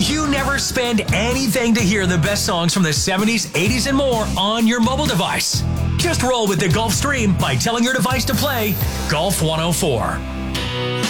You never spend anything to hear the best songs from the 70s, 80s, and more on your mobile device. Just roll with the Gulf Stream by telling your device to play Golf 104.